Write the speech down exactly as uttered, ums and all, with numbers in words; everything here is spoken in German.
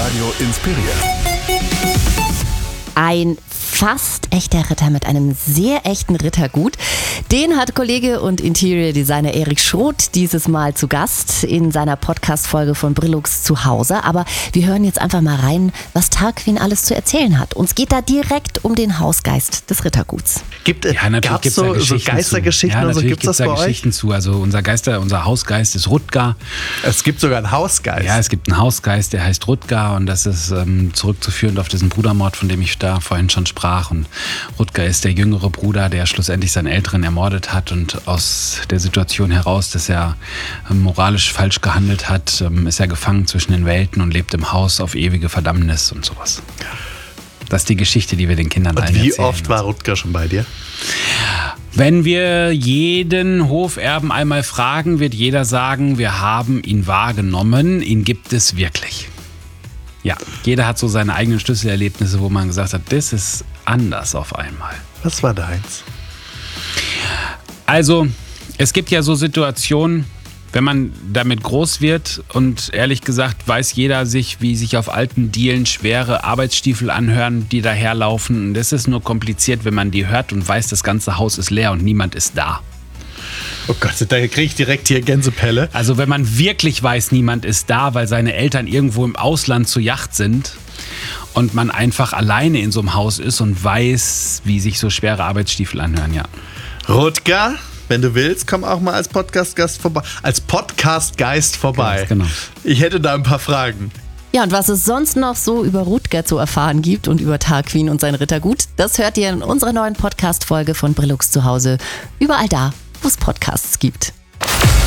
Radio inspiriert. Ein fast echter Ritter mit einem sehr echten Rittergut. Den hat Kollege und Interior Designer Erik Schroth dieses Mal zu Gast in seiner Podcast-Folge von Brillux zu Hause. Aber wir hören jetzt einfach mal rein, was Tarquin alles zu erzählen hat. Uns geht da direkt um den Hausgeist des Ritterguts. Gibt es ja, so, so Geistergeschichten ja, und so? Gibt es das bei Geschichten euch? zu. Also unser Geister, unser Hausgeist ist Rutger. Es gibt sogar einen Hausgeist. Ja, es gibt einen Hausgeist, der heißt Rutger und das ist ähm, zurückzuführen auf diesen Brudermord, von dem ich da vorhin schon sprach. Und Rutger ist der jüngere Bruder, der schlussendlich seinen Älteren ermordet hat und aus der Situation heraus, dass er ähm, moralisch falsch gehandelt hat, ähm, ist er gefangen zwischen den Welten und lebt im Haus auf ewige Verdammnis und sowas. Das ist die Geschichte, die wir den Kindern allen Und wie erzählen. oft war Rutger schon bei dir? Wenn wir jeden Hoferben einmal fragen, wird jeder sagen, wir haben ihn wahrgenommen, ihn gibt es wirklich. Ja, jeder hat so seine eigenen Schlüsselerlebnisse, wo man gesagt hat, das ist anders auf einmal. Was war deins? Also, es gibt ja so Situationen, wenn man damit groß wird und ehrlich gesagt weiß jeder sich, wie sich auf alten Dielen schwere Arbeitsstiefel anhören, die daherlaufen. Und das ist nur kompliziert, wenn man die hört und weiß, das ganze Haus ist leer und niemand ist da. Oh Gott, da kriege ich direkt hier Gänsepelle. Also wenn man wirklich weiß, niemand ist da, weil seine Eltern irgendwo im Ausland zur Yacht sind und man einfach alleine in so einem Haus ist und weiß, wie sich so schwere Arbeitsstiefel anhören, ja. Rutger, wenn du willst, komm auch mal als Podcast-Gast vorbei. Als Podcast-Geist vorbei. Ganz genau. Ich hätte da ein paar Fragen. Ja, und was es sonst noch so über Rutger zu erfahren gibt und über Tarquin und sein Rittergut, das hört ihr in unserer neuen Podcast-Folge von Brillux zu Hause. Überall da, wo es Podcasts gibt.